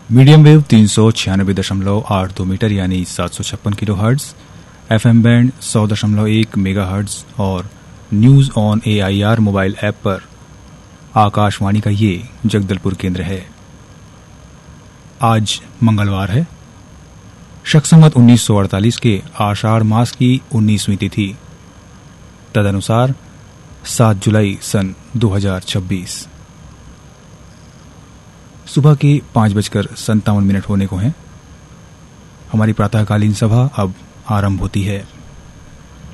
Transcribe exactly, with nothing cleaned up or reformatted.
Medium wave तीन सौ छियानबे दशमलव आठ दो मीटर यानी सात सौ छप्पन kilo hertz, F M band सौ दशमलव एक मेगा हर्ट्ज और news on A I R mobile app पर आकाशवाणी का ये जगदलपुर केंद्र है। आज मंगलवार है, शक उन्नीस सौ अड़तालीस के आषाढ़ मास की उन्नीसवीं तिथि, तदनुसार सात जुलाई सन दो हजार छब्बीस। सुबह के पांच बजकर संतावन मिनट होने को हैं। हमारी प्रातःकालीन सभा अब आरंभ होती है।